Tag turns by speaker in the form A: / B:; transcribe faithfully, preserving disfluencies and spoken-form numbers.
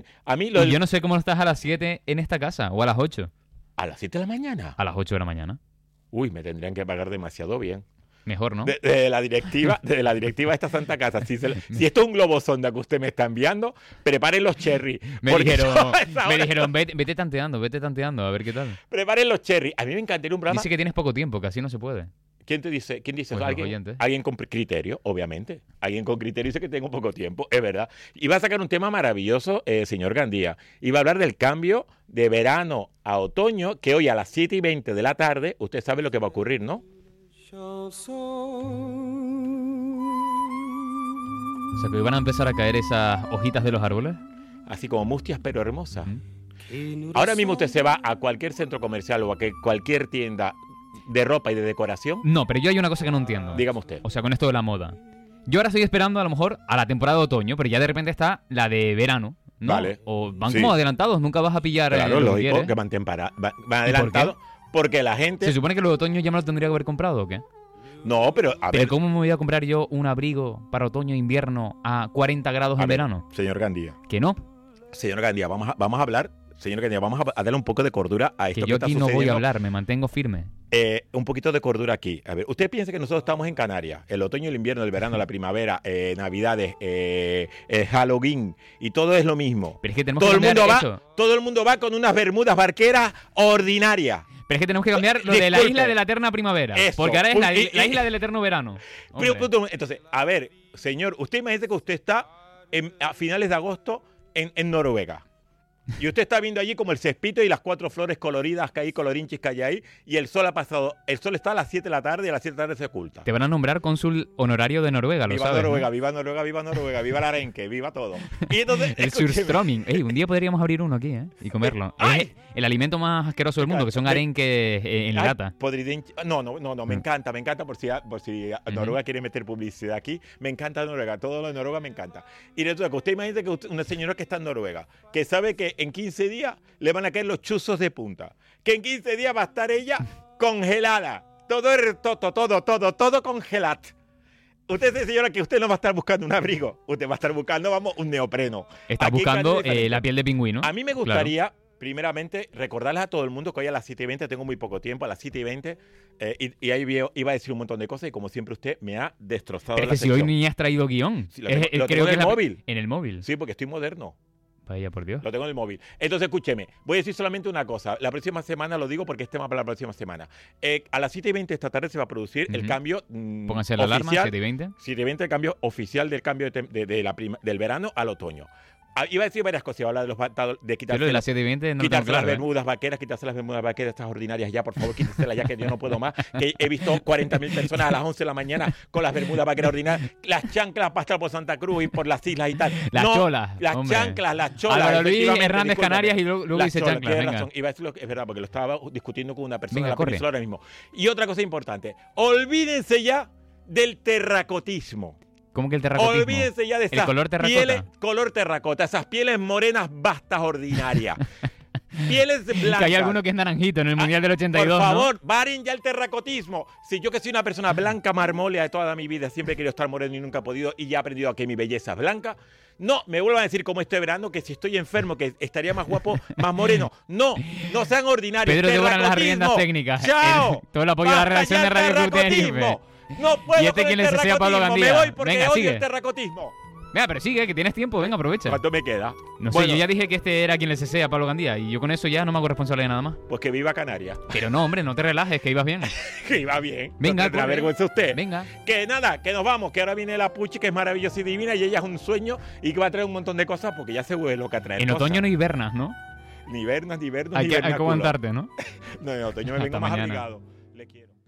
A: A mí lo
B: Y yo no sé cómo estás a las siete en esta casa, o a las ocho.
A: ¿A las siete de la mañana?
B: A las ocho de la mañana.
A: Uy, me tendrían que pagar demasiado bien.
B: Mejor, ¿no?
A: De, de la directiva, de la directiva de esta Santa Casa. Si, se, si esto es un globo sonda que usted me está enviando, preparen los cherry.
B: Me dijeron, me dijeron vete, vete tanteando, vete tanteando, a ver qué tal.
A: Preparen los cherry. A mí me encantaría un programa.
B: Dice que tienes poco tiempo, que así no se puede.
A: ¿Quién te dice? ¿Quién dice?
B: Pues
A: ¿Alguien, alguien con criterio, obviamente. Alguien con criterio dice que tengo poco tiempo, es verdad. Y va a sacar un tema maravilloso, eh, señor Gandía. Y va a hablar del cambio de verano a otoño, que hoy a las siete y veinte de la tarde, usted sabe lo que va a ocurrir, ¿no?
B: O sea, que hoy van a empezar a caer esas hojitas de los árboles.
A: Así como mustias, pero hermosas.
B: Uh-huh.
A: Ahora mismo usted se va a cualquier centro comercial o a que cualquier tienda de ropa y de decoración.
B: No, pero yo hay una cosa que no entiendo.
A: Dígame usted.
B: O sea, con esto de la moda. Yo ahora estoy esperando a lo mejor a la temporada de otoño, pero ya de repente está la de verano, ¿no?
A: Vale.
B: O van
A: Sí.
B: como adelantados, nunca vas a pillar.
A: Claro,
B: eh, lo
A: lógico,
B: que
A: que van, tempara, van, van adelantados. Porque la gente...
B: ¿Se supone que lo de otoño ya me lo tendría que haber comprado o qué?
A: No, pero a
B: ¿Pero
A: ver...
B: cómo me voy a comprar yo un abrigo para otoño e invierno a cuarenta grados
A: a
B: en
A: ver,
B: verano?
A: Señor Gandía.
B: Que no.
A: Señor Gandía, vamos a, vamos a hablar... Señor Gandía, vamos a, a darle un poco de cordura a esto
B: Que
A: que,
B: yo
A: está
B: aquí no
A: sucediendo.
B: voy a hablar, me mantengo firme.
A: Eh, un poquito de cordura aquí. A ver, usted piensa que nosotros estamos en Canarias. El otoño, el invierno, el verano, la primavera, eh, Navidades, eh, eh, Halloween, y todo es lo mismo.
B: Pero es que tenemos
A: Todo
B: que
A: el
B: cambiar
A: mundo va,
B: eso.
A: todo el mundo va con unas bermudas barqueras ordinarias.
B: Pero es que tenemos que cambiar lo
A: Disculpe.
B: de la isla de la eterna primavera.
A: Eso.
B: Porque ahora es la,
A: Y-
B: la
A: y-
B: isla del eterno verano.
A: Pero,
B: Hombre.
A: pero, entonces, a ver, señor, usted imagínese que usted está en- a finales de agosto en, en Noruega. Y usted está viendo allí como el cespito y las cuatro flores coloridas que hay, colorinchis que hay ahí, y el sol ha pasado, el sol está a las siete de la tarde y a las siete de la tarde se oculta.
B: Te van a nombrar cónsul honorario de Noruega, lo
A: Viva
B: sabes,
A: Noruega,
B: ¿no?
A: viva Noruega, viva Noruega, viva el arenque, viva todo. Y entonces,
B: El
A: escúcheme,
B: surströmming. Ey, un día podríamos abrir uno aquí, ¿eh? Y comerlo.
A: ¡Ay!
B: Es el alimento más asqueroso del mundo, que son
A: Me-
B: arenques eh, en
A: ay,
B: lata.
A: podridinch- No, no, no, no, me
B: Mm.
A: encanta, me encanta por si, por si Noruega quiere meter publicidad aquí. Me encanta Noruega, todo lo de Noruega me encanta. Y resulta que usted imagina que usted- una señora que está en Noruega, que sabe que en quince días le van a caer los chuzos de punta, que en quince días va a estar ella congelada. Todo, el- todo, todo, todo, todo congelado. Usted, señora, que usted no va a estar buscando un abrigo, usted va a estar buscando, vamos, un neopreno.
B: Está
A: Aquí en
B: buscando
A: Canarias es
B: eh,
A: diferente.
B: la piel de pingüino.
A: A mí me
B: Claro.
A: gustaría, primeramente, recordarles a todo el mundo que hoy a las siete y veinte, tengo muy poco tiempo, a las siete y veinte, eh, y, y ahí veo- iba a decir un montón de cosas y como siempre usted me ha destrozado
B: Pero es
A: la
B: que si hoy
A: sección.
B: ni has traído guión.
A: Sí, lo
B: Es-
A: tengo-
B: es-
A: lo
B: creo
A: tengo en
B: que
A: el
B: es la-
A: móvil.
B: En el móvil.
A: Sí, porque estoy moderno.
B: Vaya, por Dios.
A: Lo tengo en el móvil. Entonces, escúcheme, voy a decir solamente una cosa. La próxima semana, lo digo porque es tema para la próxima semana. Eh, a las siete y veinte de esta tarde se va a producir el
B: Ujú.
A: cambio mm,
B: Pónganse la alarma,
A: oficial,
B: siete y veinte.
A: siete y veinte, el cambio oficial del cambio de, tem- de- de la prima- del verano al otoño. Ah, iba a decir varias cosas, iba a hablar de los patados, de
B: Yo
A: quitarse
B: lo de
A: las
B: las siete y veinte no lo tengo
A: quitarse las
B: claro, ¿eh?
A: bermudas vaqueras, quitarse las bermudas vaqueras, estas ordinarias ya, por favor, quítenselas ya, que yo no puedo más. Que he visto cuarenta mil personas a las once de la mañana con las bermudas vaqueras ordinarias, las chanclas para estar por Santa Cruz y por las islas y tal.
B: Las
A: No,
B: cholas,
A: Las
B: hombre.
A: chanclas, las cholas.
B: Álvaro Luis
A: efectivamente,
B: Hernández
A: discúlpame.
B: Canarias y luego, luego
A: Las
B: dice
A: cholas,
B: chanclas,
A: tienes
B: venga.
A: razón. Iba a decir lo que es verdad, porque lo estaba discutiendo con una persona
B: Venga,
A: de la
B: corre.
A: península ahora mismo. Y otra cosa importante, olvídense ya del terracotismo.
B: ¿Cómo que el terracotismo?
A: Olvídense ya de
B: ¿El
A: esas
B: color terracota?
A: pieles, color terracota, esas pieles morenas bastas ordinarias. Pieles blancas.
B: Que hay alguno que es naranjito en el Mundial
A: Ah,
B: del ochenta y dos,
A: Por
B: ¿no?
A: favor, paren ya el terracotismo. Si yo que soy una persona blanca, marmólea de toda mi vida, siempre he querido estar moreno y nunca he podido, y ya he aprendido a que mi belleza es blanca. No, me vuelvan a decir como este verano que si estoy enfermo, que estaría más guapo, más moreno. No, no sean ordinarios.
B: Pedro Devoran las
A: Terracotismo.
B: riendas técnicas.
A: ¡Chao!
B: El- todo el apoyo de la
A: Basta
B: redacción
A: ya
B: de
A: el
B: Radio Club
A: terracotismo.
B: Tenerife.
A: No puedo
B: Y este
A: con
B: quien
A: el
B: les desea Pablo
A: terracotismo.
B: Gandía.
A: Me voy porque
B: Venga,
A: odio
B: sigue.
A: el terracotismo.
B: Venga, pero sigue, que tienes tiempo, venga, aprovecha.
A: ¿Cuánto me queda?
B: No sé,
A: Bueno,
B: yo ya dije que este era quien les desea Pablo Gandía y yo con eso ya no me hago responsable de nada más.
A: pues que viva Canarias.
B: Pero no, hombre, no te relajes, que ibas bien.
A: Que iba bien.
B: Venga,
A: no tendrá
B: corre.
A: vergüenza usted.
B: Venga.
A: Que nada, que nos vamos, que ahora viene la Puchi, que es maravillosa y divina, y ella es un sueño y que va a traer un montón de cosas porque ya se vuelve loca a traer
B: En
A: cosas.
B: otoño no hivernas, ¿no?
A: Ni vernas, ni vernos,
B: Hay
A: ni
B: que, hay que
A: vernáculo.
B: aguantarte, ¿no?
A: No, en otoño me
B: Hasta
A: vengo más
B: mañana.
A: abrigado. Le quiero.